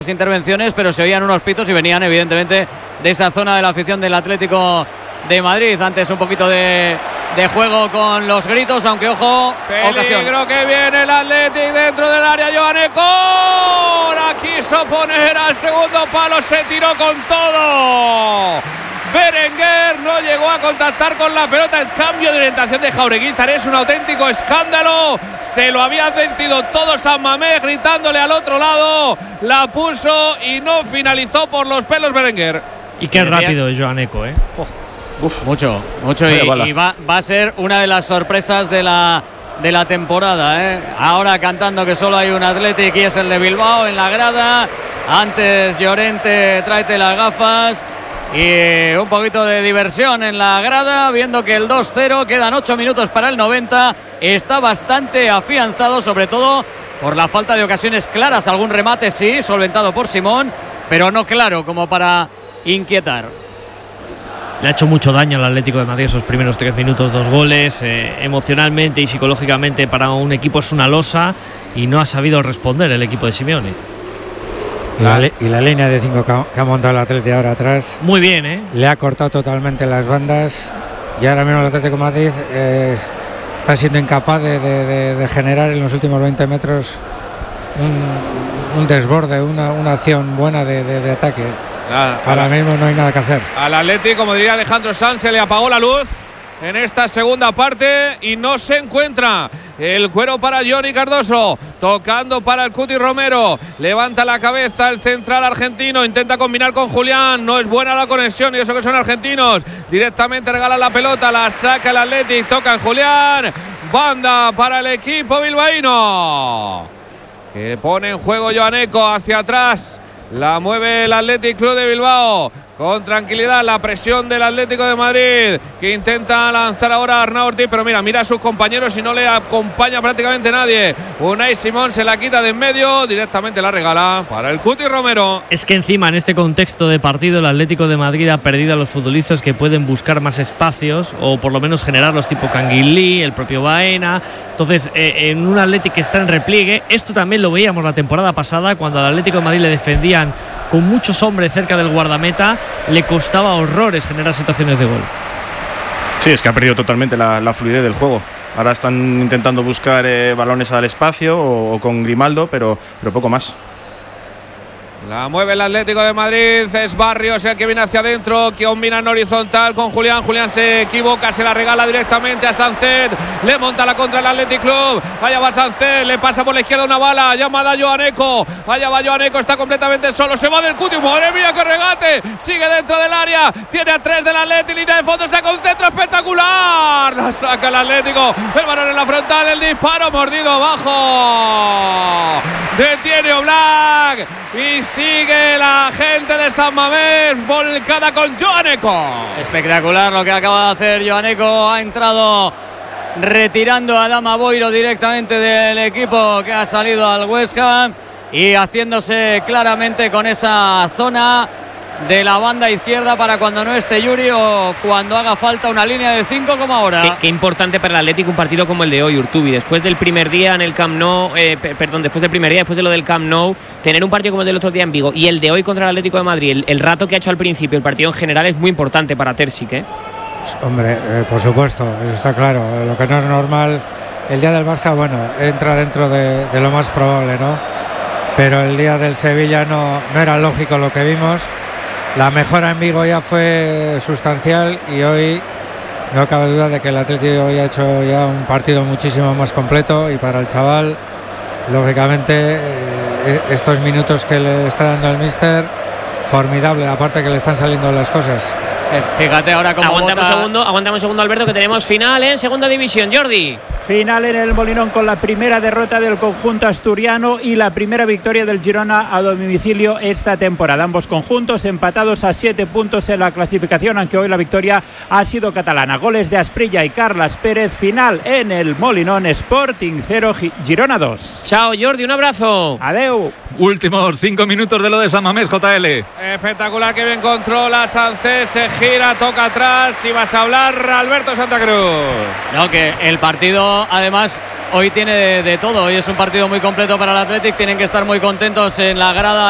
intervenciones, pero se oían unos pitos y venían evidentemente de esa zona de la afición del Atlético de Madrid. Antes un poquito de juego con los gritos, aunque ojo, ocasión. Peligro que viene el Athletic dentro del área. Johaneko la quiso poner al segundo palo, se tiró con todo. Berenguer no llegó a contactar con la pelota. El cambio de orientación de Jaureguizar es un auténtico escándalo. Se lo había advertido todo San Mamés gritándole al otro lado. La puso y no finalizó por los pelos Berenguer. Y qué rápido es Johaneko, ¿eh? Mucho. Y va a ser una de las sorpresas de la temporada, ¿eh? Ahora cantando que solo hay un Athletic y es el de Bilbao en la grada. Antes Llorente, tráete las gafas. Y un poquito de diversión en la grada, viendo que el 2-0, quedan 8 minutos para el 90, está bastante afianzado, sobre todo por la falta de ocasiones claras. Algún remate sí, solventado por Simón, pero no claro como para inquietar. Le ha hecho mucho daño al Atlético de Madrid esos primeros 3 minutos, 2 goles. Emocionalmente y psicológicamente para un equipo es una losa y no ha sabido responder el equipo de Simeone. Y la línea de 5 que ha montado el Atlético ahora atrás. Muy bien, ¿eh? Le ha cortado totalmente las bandas. Y ahora mismo el Atlético de Madrid está siendo incapaz de generar en los últimos 20 metros un desborde, una acción buena de ataque. Ahora mismo no hay nada que hacer. Al Atlético, como diría Alejandro Sanz, se le apagó la luz en esta segunda parte y no se encuentra. El cuero para Johnny Cardoso, tocando para el Cuti Romero, levanta la cabeza el central argentino, intenta combinar con Julián, no es buena la conexión y eso que son argentinos, directamente regala la pelota, la saca el Athletic, toca en Julián, banda para el equipo bilbaíno, que pone en juego Johaneko hacia atrás, la mueve el Athletic Club de Bilbao. Con tranquilidad la presión del Atlético de Madrid, que intenta lanzar ahora a Arnau Ortiz, pero mira a sus compañeros y no le acompaña prácticamente nadie. Unai Simón se la quita de en medio, directamente la regala para el Cuti Romero. Es que encima en este contexto de partido el Atlético de Madrid ha perdido a los futbolistas que pueden buscar más espacios o por lo menos generarlos, tipo Canguilí, el propio Baena. Entonces en un Atlético que está en repliegue, esto también lo veíamos la temporada pasada cuando al Atlético de Madrid le defendían con muchos hombres cerca del guardameta, le costaba horrores generar situaciones de gol. Sí, es que ha perdido totalmente la fluidez del juego. Ahora están intentando buscar balones al espacio o con Grimaldo, pero poco más. La mueve el Atlético de Madrid, es Barrios el que viene hacia adentro, que combina en horizontal con Julián. Julián se equivoca, se la regala directamente a Sancet, le monta la contra el Athletic Club. Allá va Sancet, le pasa por la izquierda una bala, llamada Johaneko. Allá va Johaneko, está completamente solo, se va del Cuti. Madre mía, que regate, sigue dentro del área, tiene a 3 del Athletic, línea de fondo, saca un centro espectacular. La saca el Atlético, el balón en la frontal, el disparo mordido abajo. Detiene Oblak y sigue la gente de San Mamés volcada con Johaneko. Espectacular lo que acaba de hacer Johaneko. Ha entrado retirando a Adama Boiro directamente del equipo que ha salido al West Ham y haciéndose claramente con esa zona de la banda izquierda para cuando no esté Yuri o cuando haga falta una línea de 5 como ahora. Qué importante para el Atlético un partido como el de hoy, Urtubi. Después del primer día en el Camp Nou, después de lo del Camp Nou, tener un partido como el del otro día en Vigo y el de hoy contra el Atlético de Madrid, el rato que ha hecho al principio, el partido en general es muy importante para Terzic, ¿eh? Hombre, por supuesto, eso está claro. Lo que no es normal, el día del Barça, bueno, entra dentro de lo más probable, ¿no? Pero el día del Sevilla no era lógico lo que vimos. La mejora en Vigo ya fue sustancial y hoy no cabe duda de que el Atlético hoy ha hecho ya un partido muchísimo más completo y para el chaval, lógicamente, estos minutos que le está dando el míster, formidable, aparte que le están saliendo las cosas. Fíjate ahora cómo aguantamos un segundo, Alberto, que tenemos final en segunda división. Jordi. Final en el Molinón con la primera derrota del conjunto asturiano y la primera victoria del Girona a domicilio esta temporada. Ambos conjuntos empatados a 7 puntos en la clasificación, aunque hoy la victoria ha sido catalana. Goles de Asprilla y Carlas Pérez. Final en el Molinón, Sporting 0, Girona 2. Chao, Jordi, un abrazo. Adeu. Últimos 5 minutos de lo de San Mamés, JL. Espectacular, que bien controla Sánchez, se gira, toca atrás y vas a hablar, Alberto Santa Cruz. No, que el partido además hoy tiene de todo, hoy es un partido muy completo para el Athletic, tienen que estar muy contentos en la grada.